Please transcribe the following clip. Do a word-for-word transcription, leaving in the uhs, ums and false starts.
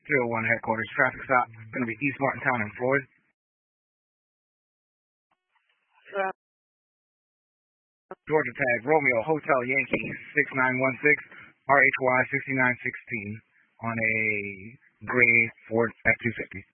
three oh one headquarters. Traffic stop. Going to be East Martintown and Floyd. Georgia tag. Romeo Hotel Yankee six nine one six R H Y sixty-nine sixteen on a gray Ford F two fifty.